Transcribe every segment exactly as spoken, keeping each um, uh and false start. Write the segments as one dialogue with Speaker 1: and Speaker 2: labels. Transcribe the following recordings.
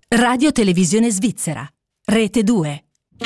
Speaker 1: Radio Televisione Svizzera, Rete due.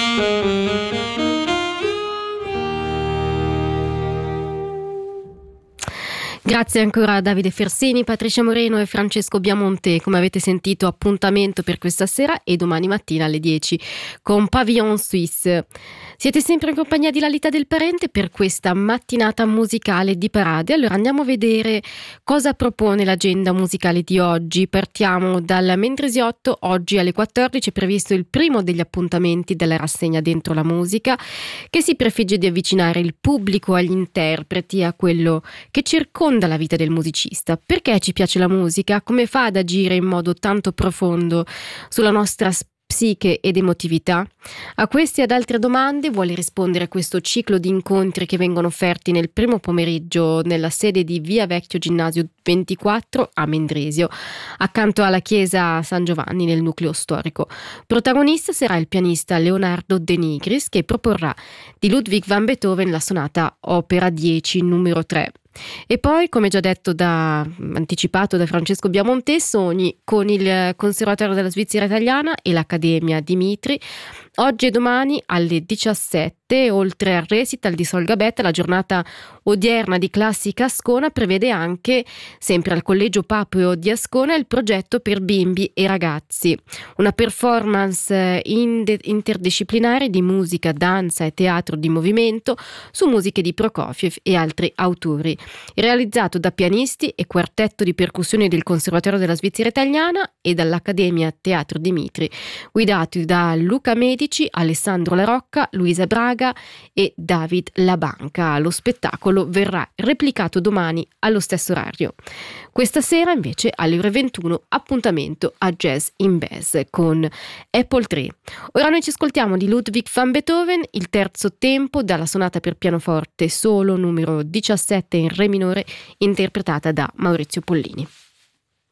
Speaker 2: Grazie ancora a Davide Fersini, Patricia Moreno e Francesco Biamonte. Come avete sentito, appuntamento per questa sera e domani mattina alle dieci con Pavillon Suisse. Siete sempre in compagnia di Lalita del Parente per questa mattinata musicale di Parade. Allora andiamo a vedere cosa propone l'agenda musicale di oggi. Partiamo dal Mendrisiotto. Oggi alle quattordici è previsto il primo degli appuntamenti della rassegna Dentro la Musica, che si prefigge di avvicinare il pubblico agli interpreti, a quello che circonda la vita del musicista. Perché ci piace la musica? Come fa ad agire in modo tanto profondo sulla nostra psiche ed emotività? A queste e ad altre domande vuole rispondere questo ciclo di incontri che vengono offerti nel primo pomeriggio nella sede di Via Vecchio Ginnasio ventiquattro a Mendrisio, accanto alla chiesa San Giovanni nel nucleo storico. Protagonista sarà il pianista Leonardo De Nigris, che proporrà di Ludwig van Beethoven la sonata Opera dieci numero tre. E poi, come già detto da anticipato da Francesco Biamonte, sogni con il Conservatorio della Svizzera Italiana e l'Accademia Dimitri. Oggi e domani alle diciassette, oltre al recital di Sol Gabetta, la giornata odierna di Classica Ascona prevede anche, sempre al Collegio Papio di Ascona, il progetto per bimbi e ragazzi, una performance interdisciplinare di musica, danza e teatro di movimento su musiche di Prokofiev e altri autori, realizzato da pianisti e quartetto di percussioni del Conservatorio della Svizzera Italiana e dall'Accademia Teatro Dimitri, guidati da Luca Medici, Alessandro La Rocca, Luisa Braga e David Labanca. Lo spettacolo verrà replicato domani allo stesso orario. Questa sera invece alle ore ventuno appuntamento a Jazz in Bass con Apple tre. Ora noi ci ascoltiamo di Ludwig van Beethoven il terzo tempo dalla sonata per pianoforte solo numero diciassette in re minore, interpretata da Maurizio Pollini.